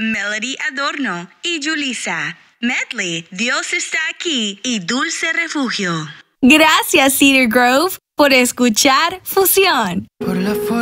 Melody Adorno y Julissa. Medley, Dios está aquí y Dulce Refugio. Gracias, Cedar Grove, por escuchar Fusión.